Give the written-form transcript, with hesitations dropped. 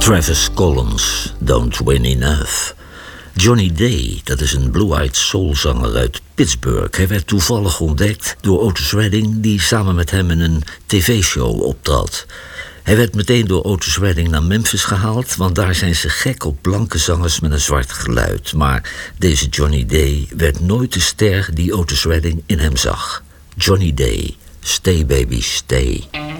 Travis Collins, Don't Win Enough. Johnny Day, dat is een blue-eyed soulzanger uit Pittsburgh. Hij werd toevallig ontdekt door Otis Redding, die samen met hem in een tv-show optrad. Hij werd meteen door Otis Redding naar Memphis gehaald, want daar zijn ze gek op blanke zangers met een zwart geluid. Maar deze Johnny Day werd nooit de ster die Otis Redding in hem zag. Johnny Day, Stay Baby Stay.